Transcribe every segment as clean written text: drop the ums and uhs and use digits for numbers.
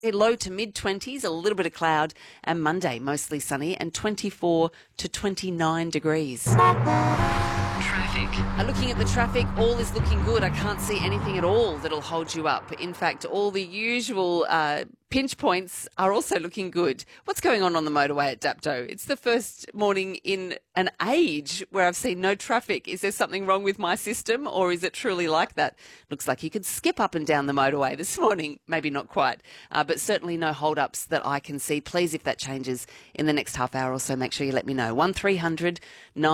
Low to mid-20s, a little bit of cloud, and Monday mostly sunny and 24 to 29 degrees. Traffic. Looking at the traffic, all is looking good. I can't see anything at all that'll hold you up. In fact, all the usual pinch points are also looking good. What's going on the motorway at Dapto? It's the first morning in an age where I've seen no traffic. Is there something wrong with my system, or is it truly like that? Looks like you could skip up and down the motorway this morning. Maybe not quite, but certainly no hold-ups that I can see. Please, if that changes in the next half hour or so, make sure you let me know. 1300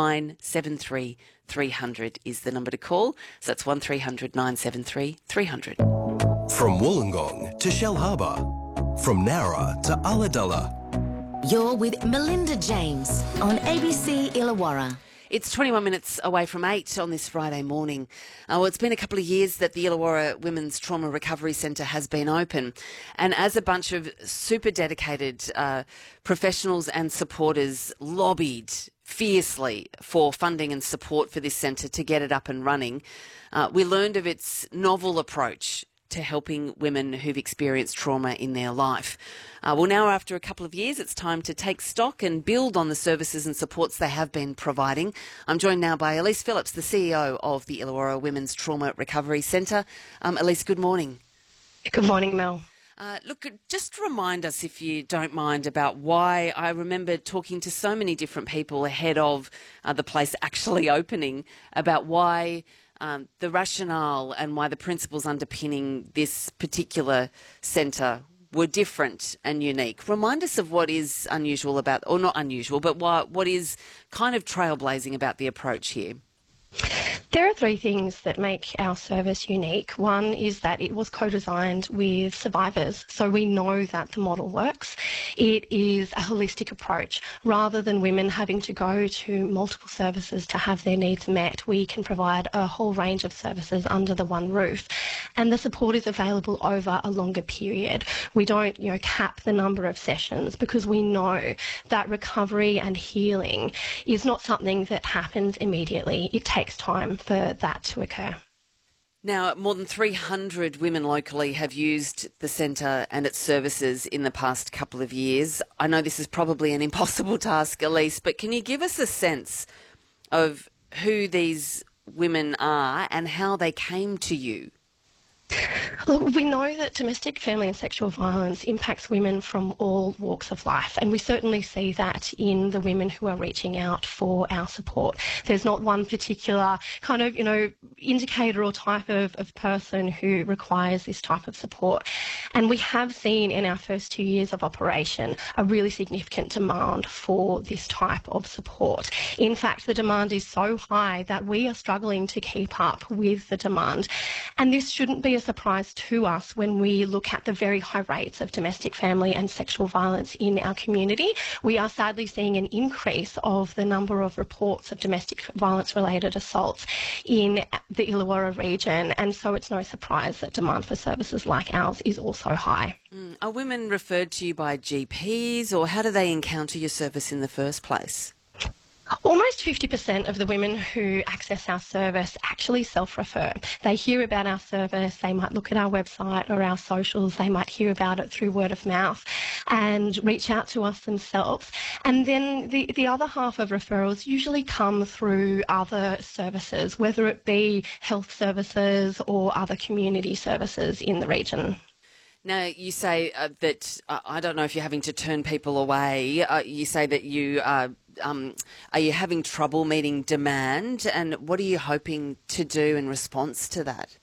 973 300 is the number to call. So that's 1300 973 300. From Wollongong to Shellharbour, from Nowra to Ulladulla. You're with Melinda James on ABC Illawarra. It's 21 minutes away from 8 on this Friday morning. Well, it's been a couple of years that the Illawarra Women's Trauma Recovery Centre has been open. And as a bunch of super dedicated professionals and supporters lobbied fiercely for funding and support for this centre to get it up and running, we learned of its novel approach to helping women who've experienced trauma in their life. Well, now after a couple of years, it's time to take stock and build on the services and supports they have been providing. I'm joined now by Elise Phillips, the CEO of the Illawarra Women's Trauma Recovery Centre. Elise, good morning. Good morning, Mel. Look, just remind us, if you don't mind, about why. I remember talking to so many different people ahead of the place actually opening about why the rationale and why the principles underpinning this particular centre were different and unique. Remind us of what is unusual about, or not unusual, but what is kind of trailblazing about the approach here. There are three things that make our service unique. One is that it was co-designed with survivors, so we know that the model works. It is a holistic approach. Rather than women having to go to multiple services to have their needs met, we can provide a whole range of services under the one roof. And the support is available over a longer period. We don't, cap the number of sessions, because we know that recovery and healing is not something that happens immediately. It takes time for that to occur. Now, more than 300 women locally have used the centre and its services in the past couple of years. I know this is probably an impossible task, Elise, but can you give us a sense of who these women are and how they came to you? Look, we know that domestic, family and sexual violence impacts women from all walks of life, and we certainly see that in the women who are reaching out for our support. There's not one particular kind of, indicator or type of person who requires this type of support. And we have seen in our first 2 years of operation a really significant demand for this type of support. In fact, the demand is so high that we are struggling to keep up with the demand. And this shouldn't be a surprise to us when we look at the very high rates of domestic, family and sexual violence in our community. We are sadly seeing an increase of the number of reports of domestic violence related assaults in the Illawarra region, and so it's no surprise that demand for services like ours is also high. Are women referred to you by GPs, or how do they encounter your service in the first place? Almost 50% of the women who access our service actually self-refer. They hear about our service, they might look at our website or our socials, they might hear about it through word of mouth and reach out to us themselves. And then the other half of referrals usually come through other services, whether it be health services or other community services in the region. Now, you say that, I don't know if you're having to turn people away. You say that you are you having trouble meeting demand, and what are you hoping to do in response to that?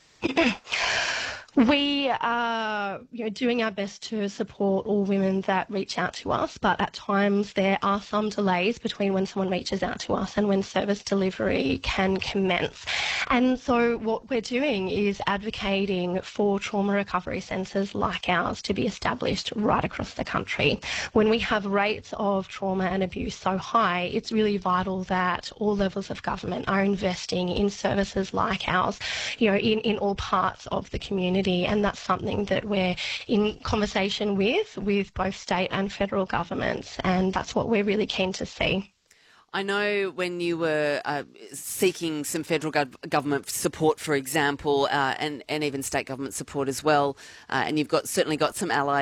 We are doing our best to support all women that reach out to us, but at times there are some delays between when someone reaches out to us and when service delivery can commence. And so what we're doing is advocating for trauma recovery centres like ours to be established right across the country. When we have rates of trauma and abuse so high, it's really vital that all levels of government are investing in services like ours, in all parts of the community. And that's something that we're in conversation with both state and federal governments, and that's what we're really keen to see. I know when you were seeking some federal government support, for example, and even state government support as well, and you've certainly got some allies